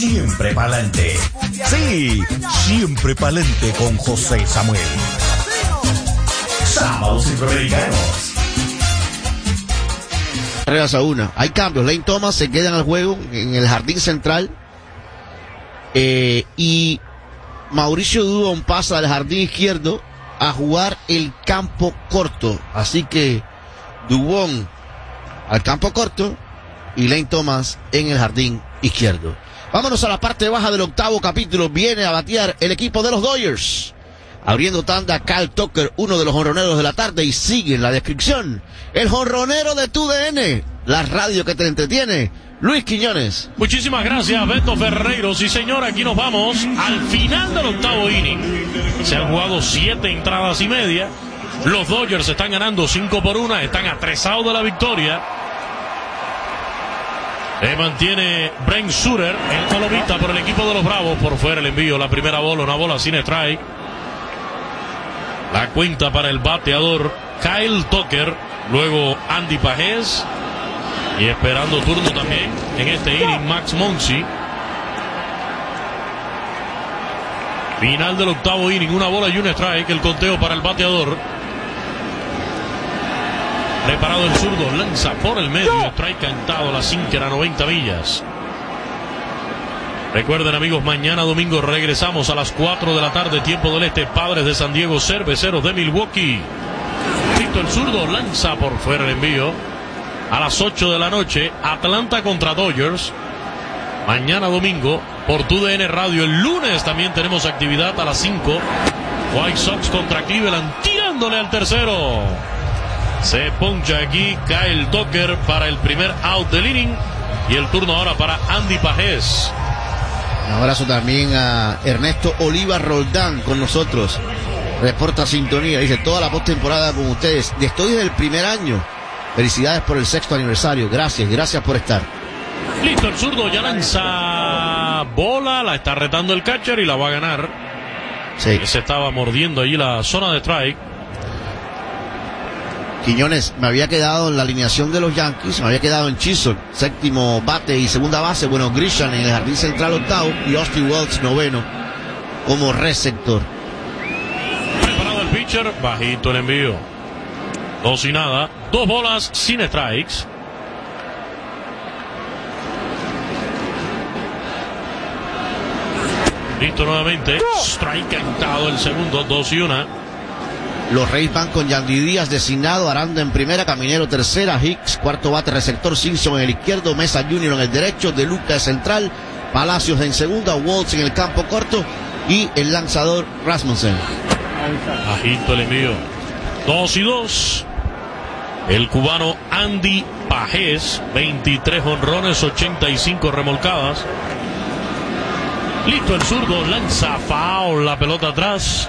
siempre pa'lante. Sí, siempre pa'lante con José Samuel. Sábados Centroamericanos. Reglas a una. Hay cambios. Lane Thomas se queda en el juego en el jardín central. Y Mauricio Dubón pasa al jardín izquierdo a jugar el campo corto. Así que Dubón al campo corto y Lane Thomas en el jardín izquierdo. Vámonos a la parte baja del octavo capítulo. Viene a batear el equipo de los Dodgers. Abriendo tanda, Kyle Tucker, uno de los jonroneros de la tarde, y sigue en la descripción el jonronero de TUDN, la radio que te entretiene, Luis Quiñones. Muchísimas gracias, Beto Ferreiro. Sí, señor, aquí nos vamos al final del octavo inning. Se han jugado 7 entradas y media. Los Dodgers están ganando 5-1, están a 3 outs de la victoria. Se mantiene Brent Suter en colomita por el equipo de los Bravos. Por fuera el envío, la primera bola, una bola sin strike. La cuenta para el bateador Kyle Tucker, luego Andy Pajés, y esperando turno también en este inning Max Muncy. Final del octavo inning, una bola y un strike, el conteo para el bateador. Preparado el zurdo, lanza por el medio, strike cantado, la sinker a 90 millas. Recuerden, amigos, mañana domingo regresamos a las 4 de la tarde, tiempo del este. Padres de San Diego, Cerveceros de Milwaukee. Listo el zurdo, lanza por fuera el envío. A las 8 de la noche, Atlanta contra Dodgers. Mañana domingo por TUDN Radio. El lunes también tenemos actividad a las 5. White Sox contra Cleveland, tirándole al tercero. Se poncha aquí Kyle Tucker para el primer out del inning. Y el turno ahora para Andy Pajés. Un abrazo también a Ernesto Oliva Roldán con nosotros. Reporta sintonía, dice, toda la postemporada con ustedes. Estoy desde el primer año. Felicidades por el 6º aniversario. Gracias por estar. Listo el zurdo, ya lanza bola, la está retando el catcher y la va a ganar. Sí. Se estaba mordiendo allí la zona de strike. Quiñones, me había quedado en la alineación de los Yankees, me había quedado en Chisholm, séptimo bate y segunda base, bueno, Grisham en el jardín central octavo y Austin Wells noveno como receptor. Preparado el pitcher, bajito el envío. 2 y nada, 2 bolas sin strikes. Listo nuevamente, strike cantado el segundo, 2 y 1. Los Reyes van con Yandy Díaz designado, Aranda en primera, Caminero tercera, Hicks cuarto bate receptor, Simpson en el izquierdo, Mesa Jr. en el derecho, De Luca central, Palacios en segunda, Waltz en el campo corto y el lanzador Rasmussen. Bajito el envío. 2 y 2. El cubano Andy Pajés, 23 jonrones, 85 remolcadas. Listo el zurdo, lanza foul, la pelota atrás.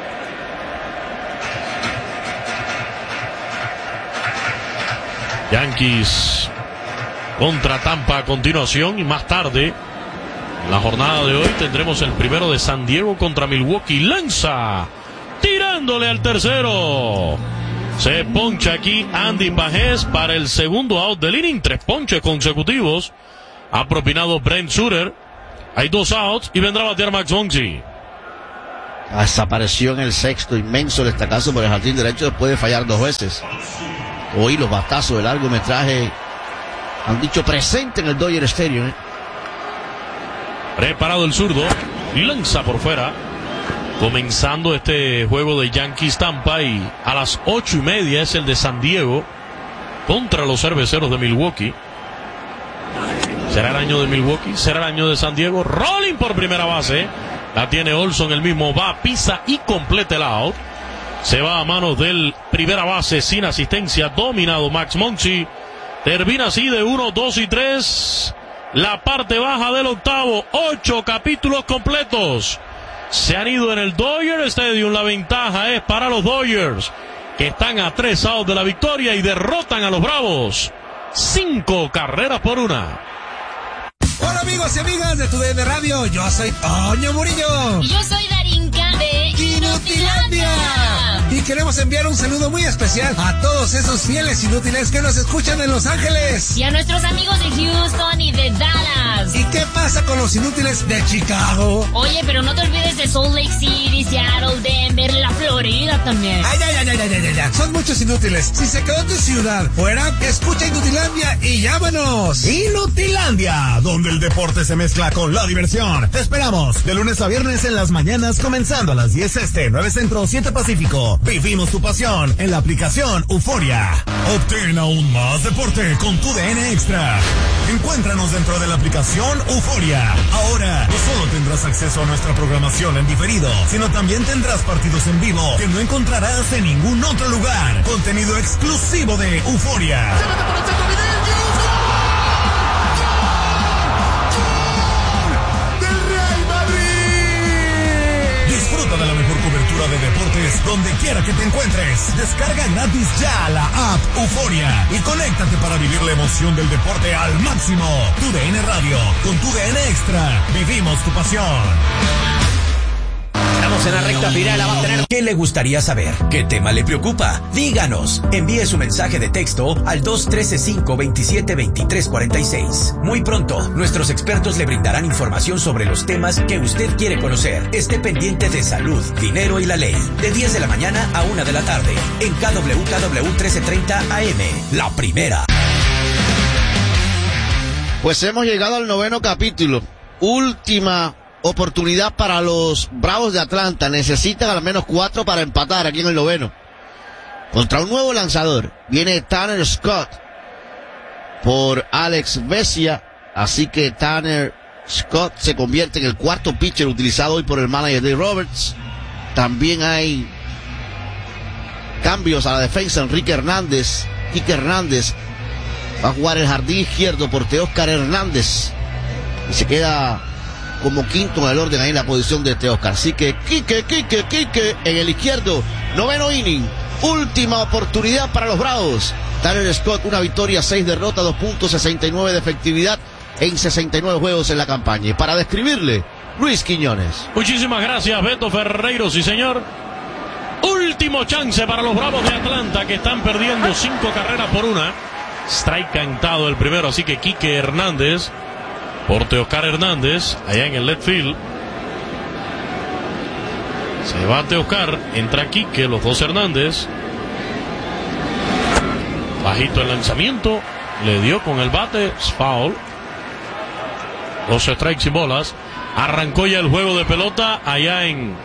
Yankees contra Tampa a continuación, y más tarde en la jornada de hoy tendremos el primero de San Diego contra Milwaukee. Lanza tirándole al tercero. Se poncha aquí Andy Pajés para el segundo out del inning. 3 ponches consecutivos ha propinado Brent Suter. Hay 2 outs y vendrá a batear Max Muncy. Desapareció en el sexto, inmenso destacazo por el jardín derecho después de fallar 2 veces. Hoy los batazos de largometraje han dicho presente en el Dodger Stadium. Preparado el zurdo, lanza por fuera. Comenzando este juego de Yankees Tampa, y a las 8:30 es el de San Diego contra los Cerveceros de Milwaukee. ¿Será el año de Milwaukee? ¿Será el año de San Diego? Rolling por primera base. La tiene Olson, el mismo va, pisa y completa el out. Se va a manos del primera base sin asistencia, dominado Max Muncy. Termina así de 1, 2 y 3. La parte baja del octavo. 8 capítulos completos se han ido en el Dodger Stadium. La ventaja es para los Dodgers, que están a 3 outs de la victoria y derrotan a los Bravos 5 carreras por 1. Hola amigos y amigas de TUDN Radio, yo soy Toño Murillo. Y yo soy Darinka de Inutilandia. Y queremos enviar un saludo muy especial a todos esos fieles inútiles que nos escuchan en Los Ángeles. Y a nuestros amigos de Houston y de Dallas. ¿Y qué pasa pasa con los inútiles de Chicago? Oye, pero no te olvides de Salt Lake City, Seattle, Denver, la Florida también. Ay. Son muchos inútiles. Si se quedó tu ciudad fuera, escucha Inutilandia y llámanos. Inutilandia, donde el deporte se mezcla con la diversión. Te esperamos de lunes a viernes en las mañanas, comenzando a las 10 este, 9 centro, 7 pacífico. Vivimos tu pasión en la aplicación Euforia. Obtén aún más deporte con tu DN Extra. Encuéntranos dentro de la aplicación Euforia. Ahora no solo tendrás acceso a nuestra programación en diferido, sino también tendrás partidos en vivo que no encontrarás en ningún otro lugar. Contenido exclusivo de Euforia. Disfruta de la mejor cobertura de deportes donde quiera que te encuentres. Descarga gratis ya la app Euforia y conéctate para vivir la emoción del deporte al máximo. Tu DN Radio, con tu DN Extra, vivimos tu pasión. Estamos en la recta final, la va a tener. ¿Qué le gustaría saber? ¿Qué tema le preocupa? Díganos. Envíe su mensaje de texto al 213-527-2346. Muy pronto, nuestros expertos le brindarán información sobre los temas que usted quiere conocer. Esté pendiente de salud, dinero y la ley. De 10 de la mañana a 1 de la tarde. En KWKW 1330 AM. La primera. Pues hemos llegado al 9º capítulo. Última oportunidad para los Bravos de Atlanta. Necesitan al menos 4 para empatar aquí en el 9º. Contra un nuevo lanzador. Viene Tanner Scott por Alex Vesia. Así que Tanner Scott se convierte en el 4º pitcher utilizado hoy por el manager Dave Roberts. También hay cambios a la defensa. Enrique Hernández, Quique Hernández va a jugar el jardín izquierdo por Teóscar Hernández. Y se queda como 5º en el orden ahí en la posición de Teóscar. Así que Quique en el izquierdo. 9º inning. Última oportunidad para los Bravos. Tanner Scott, una victoria, 6 derrotas, 2.69 de efectividad en 69 juegos en la campaña. Y para describirle, Luis Quiñones. Muchísimas gracias, Beto Ferreiro, sí señor. Último chance para los Bravos de Atlanta, que están perdiendo 5 carreras por 1. Strike cantado el primero, así que Quique Hernández por Teóscar Hernández, allá en el left field. Se va Teóscar, entra Quique, los dos Hernández. Bajito el lanzamiento, le dio con el bate, es foul. 2 strikes y bolas. Arrancó ya el juego de pelota allá en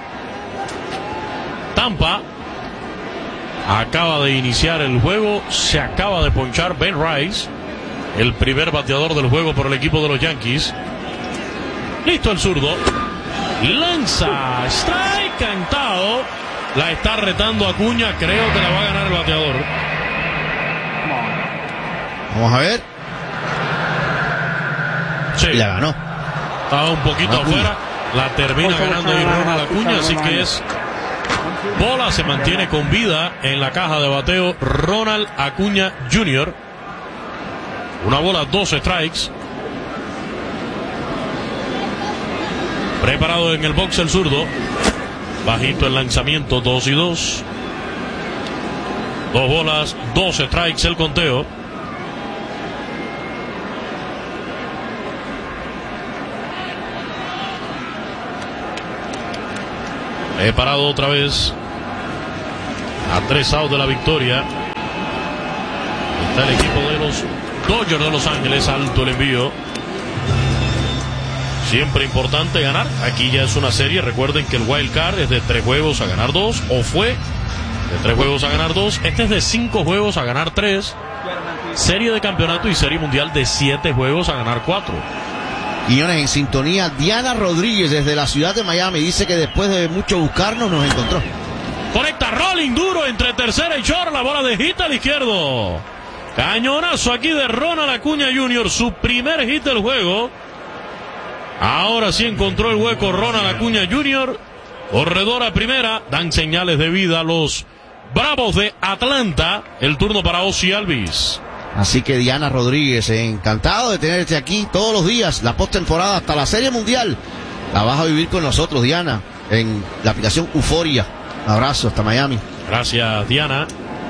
Tampa. Acaba de iniciar el juego, se acaba de ponchar Ben Rice, el primer bateador del juego por el equipo de los Yankees. Listo el zurdo. Lanza. Strike cantado. La está retando Acuña. Creo que la va a ganar el bateador. Vamos a ver. Sí. La ganó. Estaba un poquito afuera. La termina ganando ahí Ronald Acuña. Así que es bola. Se mantiene con vida en la caja de bateo Ronald Acuña Jr. Una bola, 2 strikes. Preparado en el box el zurdo. Bajito el lanzamiento, 2-2. 2 bolas, 2 strikes el conteo. Preparado otra vez. A 3 outs de la victoria. Está el equipo de los Dodgers de Los Ángeles. Alto el envío. Siempre importante ganar. Aquí ya es una serie. Recuerden que el wild card es de 3 juegos a ganar 2. O fue de 3 juegos a ganar 2. Este es de 5 juegos a ganar 3. Serie de campeonato y serie mundial de 7 juegos a ganar 4. Quiñones en sintonía. Diana Rodríguez desde la ciudad de Miami dice que después de mucho buscarnos nos encontró. Conecta rolling duro entre tercera y short. La bola de hit al izquierdo. Cañonazo aquí de Ronald Acuña Jr. Su primer hit del juego. Ahora sí encontró el hueco Ronald Acuña Jr. Corredor a primera. Dan señales de vida a los Bravos de Atlanta. El turno para Ozzy Albies. Así que Diana Rodríguez, encantado de tenerte aquí todos los días. La postemporada hasta la Serie Mundial la vas a vivir con nosotros, Diana, en la aplicación Euforia. Un abrazo hasta Miami. Gracias, Diana.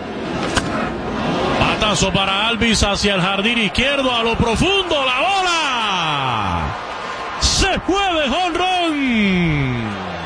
Batazo para Albies hacia el jardín izquierdo, a lo profundo, la bola. después de jonrón.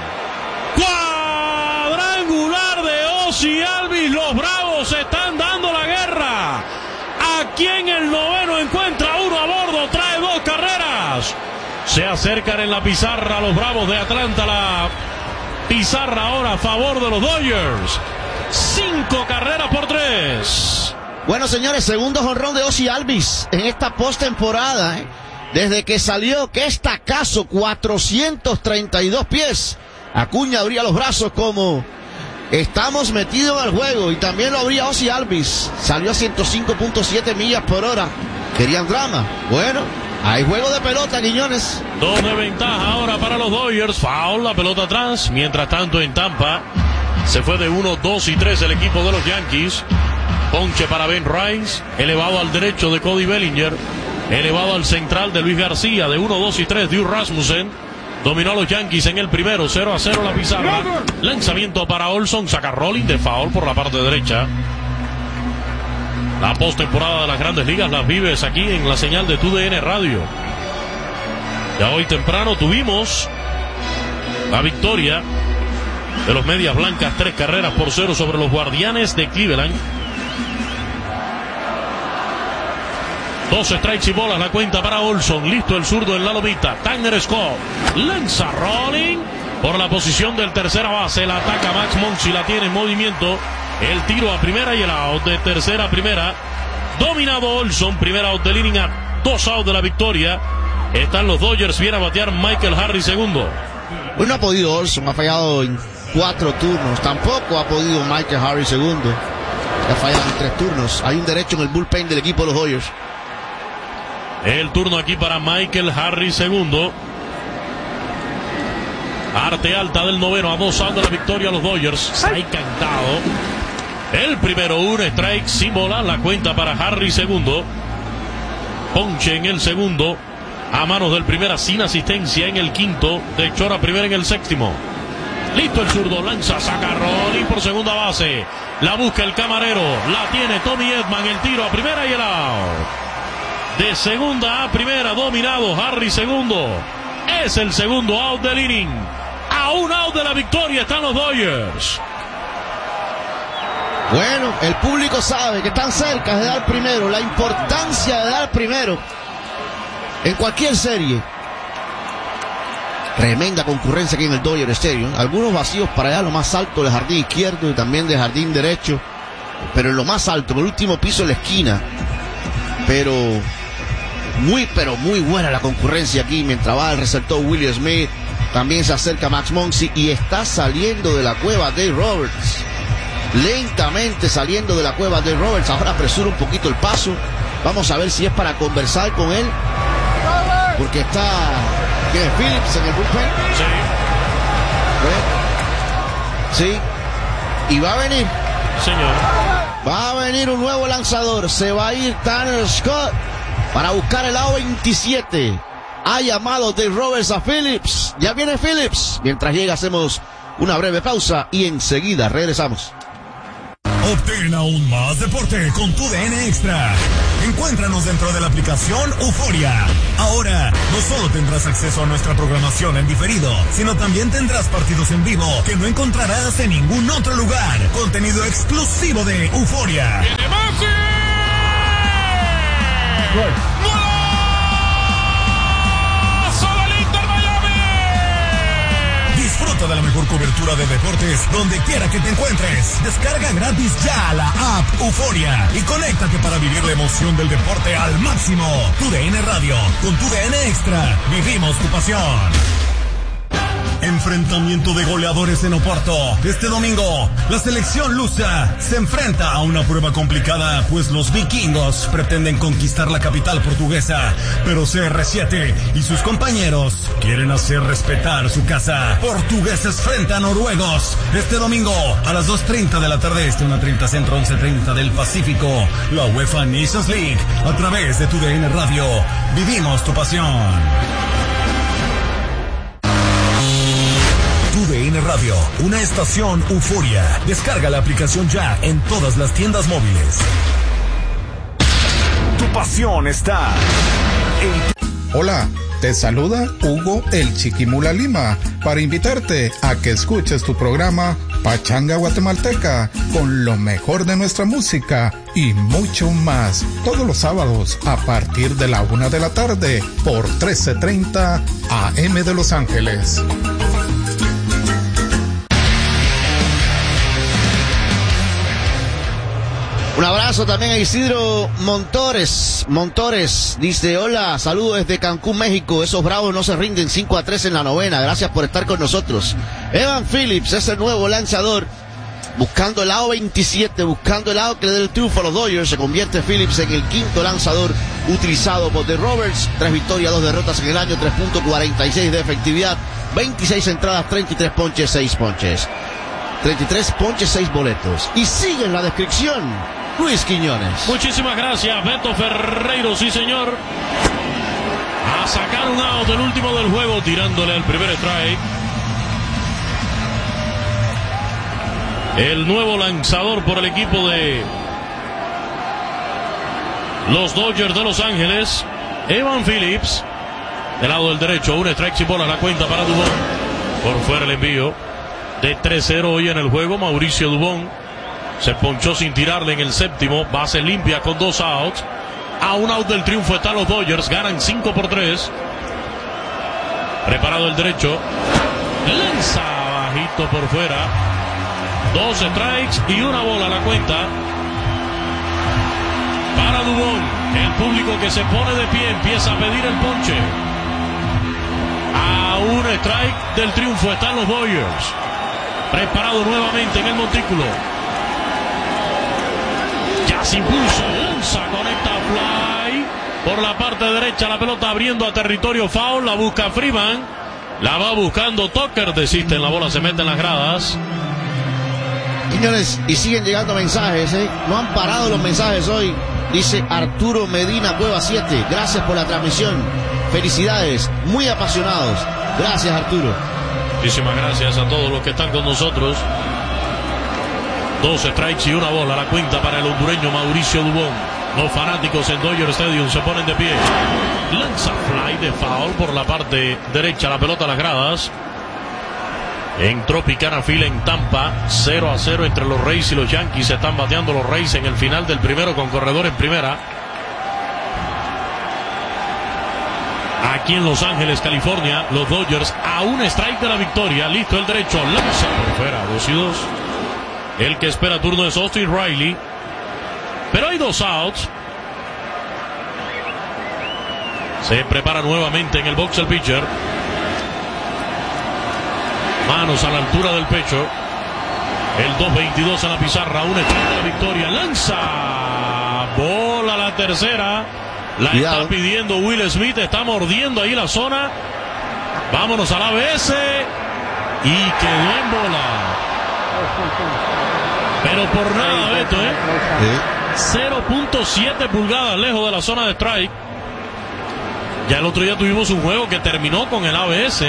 Cuadrangular de Ozzy Albies. Los Bravos están dando la guerra. Aquí en el noveno encuentra uno a bordo, trae 2 carreras. Se acercan en la pizarra los Bravos de Atlanta. La pizarra ahora a favor de los Dodgers. 5 carreras por 3. Bueno, señores, segundo jonrón de Ozzy Albies en esta postemporada, desde que salió, que estacazo, 432 pies. Acuña abría los brazos como estamos metidos en el juego, y también lo abría Ozzy Albies. Salió a 105.7 millas por hora. Querían drama. Bueno, hay juego de pelota, Quiñones. 2 de ventaja ahora para los Dodgers. Foul, la pelota atrás. Mientras tanto en Tampa se fue de 1, 2 y 3 el equipo de los Yankees. Ponche para Ben Rice, elevado al derecho de Cody Bellinger, elevado al central de Luis García, de 1, 2 y 3 de Rasmussen. Dominó a los Yankees en el primero, 0-0 la pizarra. Lanzamiento para Olson, saca Rolling de foul por la parte derecha. La postemporada de las Grandes Ligas las vives aquí en la señal de TUDN Radio. Ya hoy temprano tuvimos la victoria de los Medias Blancas, 3 carreras por 0 sobre los Guardianes de Cleveland. 2 strikes y bolas la cuenta para Olson. Listo el zurdo en la lomita. Tanner Scott lanza Rolling por la posición del tercera base. La ataca Max Muncy, la tiene en movimiento. El tiro a primera y el out de tercera a primera. Dominado Olson. Primera out del inning, a 2 outs de la victoria. Están los Dodgers. Viene a batear Michael Harris segundo. Hoy no ha podido Olson. Ha fallado en 4 turnos. Tampoco ha podido Michael Harris segundo. Ha fallado en 3 turnos. Hay un derecho en el bullpen del equipo de los Dodgers. El turno aquí para Michael Harris segundo. Parte alta del noveno, a 2 outs de la victoria los Dodgers. Strike cantado. El primero, un strike sin bola. La cuenta para Harris segundo. Ponche en el segundo. A manos del primera sin asistencia en el quinto. De Chora primera en el séptimo. Listo el zurdo, lanza, saca Rolling por segunda base. La busca el camarero. La tiene Tommy Edman. El tiro a primera y el out. De segunda a primera, dominado Harris segundo. Es el segundo out del inning. A un out de la victoria están los Dodgers. Bueno, el público sabe que están cerca de dar primero. La importancia de dar primero en cualquier serie. Tremenda concurrencia aquí en el Dodger Stadium. Algunos vacíos para allá, lo más alto del jardín izquierdo y también del jardín derecho. Pero en lo más alto, en el último piso de la esquina. Pero muy buena la concurrencia aquí. Mientras va el receptor Willie Smith, también se acerca Max Muncy y está saliendo de la cueva Dave Roberts. Lentamente saliendo de la cueva Dave Roberts. Ahora apresura un poquito el paso. Vamos a ver si es para conversar con él, porque está Phillips en el bullpen. Sí. Y va a venir, señor, va a venir un nuevo lanzador. Se va a ir Tanner Scott para buscar el out 27. Ha llamado Dave Roberts a Phillips. Ya viene Phillips. Mientras llega hacemos una breve pausa y enseguida regresamos. Obtén aún más deporte con TUDN Extra. Encuéntranos dentro de la aplicación Euforia. Ahora, no solo tendrás acceso a nuestra programación en diferido, sino también tendrás partidos en vivo que no encontrarás en ningún otro lugar. Contenido exclusivo de Euforia. ¡Viene Maxi! Disfruta de la mejor cobertura de deportes donde quiera que te encuentres. Descarga gratis ya la app Euforia y conéctate para vivir la emoción del deporte al máximo. TUDN Radio, con TUDN Extra, vivimos tu pasión. Enfrentamiento de goleadores en Oporto. Este domingo, la selección lusa se enfrenta a una prueba complicada, pues los vikingos pretenden conquistar la capital portuguesa, pero CR7 y sus compañeros quieren hacer respetar su casa. Portugueses frente a noruegos. Este domingo, a las 2:30 de la tarde, 1:30 centro, 11:30 del Pacífico, la UEFA Nations League, a través de TUDN Radio. Vivimos tu pasión. TUDN Radio, una estación Euforia. Descarga la aplicación ya en todas las tiendas móviles. Tu pasión está en... Hola, Te saluda Hugo El Chiquimula Lima para invitarte a que escuches tu programa Pachanga Guatemalteca con lo mejor de nuestra música y mucho más todos los sábados a partir de la 1 de la tarde por 1330 AM de Los Ángeles. Un abrazo también a Isidro Montores. Dice: hola, saludos desde Cancún, México. Esos bravos no se rinden, 5-3 en la novena. Gracias por estar con nosotros. Evan Phillips es el nuevo lanzador. Buscando el lado 27, buscando el lado que le dé el triunfo a los Dodgers. Se convierte Phillips en el quinto lanzador utilizado por The Roberts. 3 victorias, 2 derrotas en el año, 3.46 de efectividad, 26 entradas, 33 ponches, 6 ponches. 33 ponches, 6 boletos. Y sigue en la descripción Luis Quiñones. Muchísimas gracias, Beto Ferreiro, sí señor. A sacar un out del último del juego, tirándole al primer strike. El nuevo lanzador por el equipo de los Dodgers de Los Ángeles, Evan Phillips. Del lado del derecho, un strike sin bola, la cuenta para Dubón. Por fuera el envío de 3-0 hoy en el juego. Mauricio Dubón se ponchó sin tirarle en el séptimo. Base limpia con 2 outs. A un out del triunfo están los Dodgers. Ganan 5-3. Preparado el derecho. Lanza bajito por fuera. 2 strikes y una bola a la cuenta para Dubón. El público que se pone de pie empieza a pedir el ponche. A un strike del triunfo están los Dodgers. Preparado nuevamente en el montículo. Ya sin pulso. Lanza, conecta fly. Por la parte derecha la pelota abriendo a territorio foul. La busca Freeman. La va buscando Tucker. Desiste en la bola, se mete en las gradas. Señores, y siguen llegando mensajes, no han parado los mensajes hoy. Dice Arturo Medina Cueva 7, gracias por la transmisión, felicidades, muy apasionados. Gracias, Arturo. Muchísimas gracias a todos los que están con nosotros. 2 strikes y una bola, la cuenta para el hondureño Mauricio Dubón. Los fanáticos en Dodger Stadium se ponen de pie. Lanza fly de foul por la parte derecha, la pelota a las gradas. En Tropicana Field en Tampa, 0-0 entre los Rays y los Yankees. Se están bateando los Rays en el final del primero con corredor en primera. Aquí en Los Ángeles, California, los Dodgers a un strike de la victoria. Listo el derecho, lanza por fuera, 2-2. El que espera turno es Austin Riley. Pero hay 2 outs. Se prepara nuevamente en el box el pitcher. Manos a la altura del pecho. El 2-22 en la pizarra. Un strike de la victoria. Lanza. Bola a la tercera. La Cuidado. Está pidiendo Will Smith. Está mordiendo ahí la zona. Vámonos al ABS. Y quedó en bola. Pero por nada, Beto, 0.7 pulgadas lejos de la zona de strike. Ya el otro día tuvimos un juego que terminó con el ABS.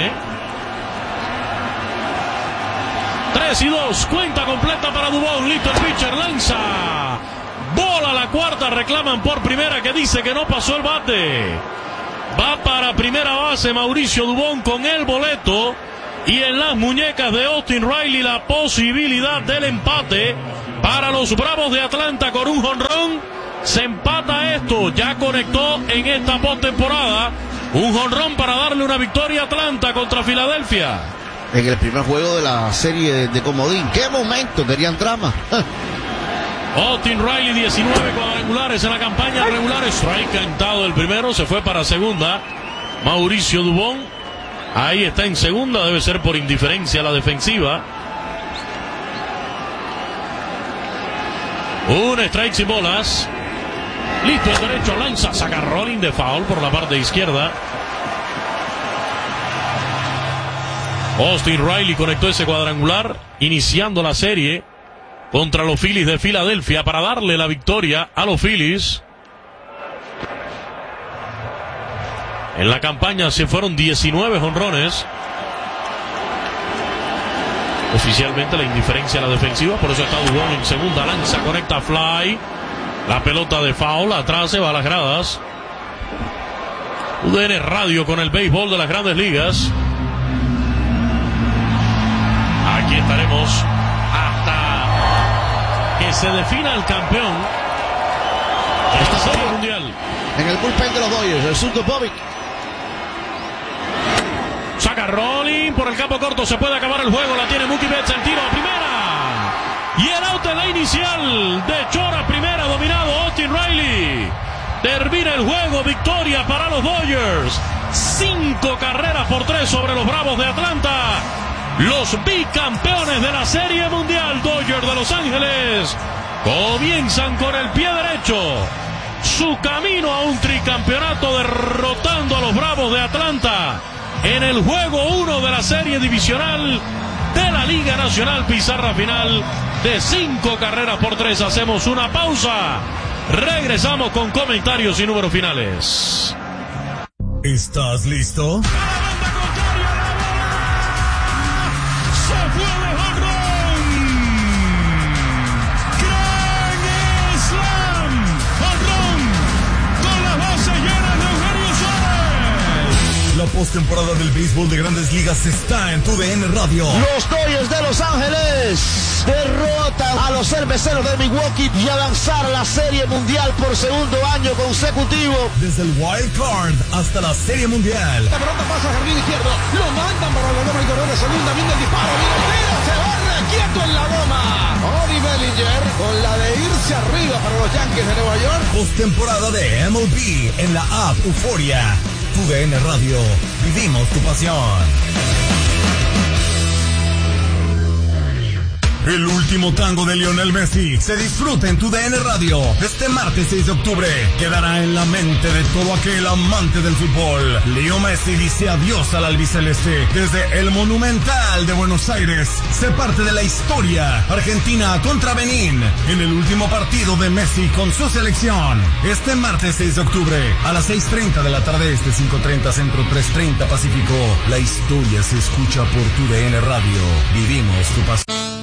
3-2, cuenta completa para Dubón. Listo el pitcher, lanza. Bola a la cuarta, reclaman por primera, que dice que no pasó el bate. Va para primera base Mauricio Dubón con el boleto. Y en las muñecas de Austin Riley la posibilidad del empate para los Bravos de Atlanta con un jonrón. Se empata esto, ya conectó en esta postemporada un jonrón para darle una victoria a Atlanta contra Filadelfia. En el primer juego de la serie de comodín. ¿Qué momento? Querían trama. Austin Riley, 19 cuadrangulares en la campaña regular. Strike cantado el primero, se fue para segunda. Mauricio Dubón, ahí está en segunda, debe ser por indiferencia a la defensiva. Un strike sin bolas. Listo el derecho, lanza, saca rolling de foul por la parte izquierda. Austin Riley conectó ese cuadrangular, iniciando la serie contra los Phillies de Filadelfia para darle la victoria a los Phillies. En la campaña se fueron 19 jonrones. Oficialmente la indiferencia a la defensiva, por eso está Dubón en segunda, lanza, conecta fly. La pelota de foul, atrás se va a las gradas. UDN Radio con el béisbol de las Grandes Ligas. Aquí estaremos hasta que se defina el campeón de esta Serie Mundial. En el bullpen de los Dodgers, el zurdo Bobbitt. Saca Rolling por el campo corto, se puede acabar el juego, la tiene Mookie Betts, el tiro a primera. Y el out en la inicial de Chora primera, dominado Austin Riley. Termina el juego, victoria para los Dodgers. 5 carreras por 3 sobre los Bravos de Atlanta. Los bicampeones de la Serie Mundial, Dodgers de Los Ángeles, comienzan con el pie derecho su camino a un tricampeonato, derrotando a los Bravos de Atlanta en el juego 1 de la serie divisional de la Liga Nacional. Pizarra final de 5 carreras por 3. Hacemos una pausa. Regresamos con comentarios y números finales. ¿Estás listo? La postemporada del béisbol de Grandes Ligas está en TUDN Radio. Los Dodgers de Los Ángeles derrotan a los Cerveceros de Milwaukee y avanzar a la Serie Mundial por segundo año consecutivo. Desde el Wild Card hasta la Serie Mundial. La pelota pasa al jardín izquierdo, lo mandan para la goma y corredor de segunda, viene el disparo, viene el tiro, se barre quieto en la goma. Cody Bellinger con la de irse arriba para los Yankees de Nueva York. Postemporada de MLB en la app Euforia. TUDN Radio, vivimos tu pasión. El último tango de Lionel Messi se disfruta en TUDN Radio. Este martes 6 de octubre quedará en la mente de todo aquel amante del fútbol. Leo Messi dice adiós al albiceleste desde el Monumental de Buenos Aires. Se parte de la historia. Argentina contra Benín en el último partido de Messi con su selección. Este martes 6 de octubre a las 6:30 de la tarde, 5:30 Centro, 3:30 Pacífico. La historia se escucha por TUDN Radio. Vivimos tu pasión.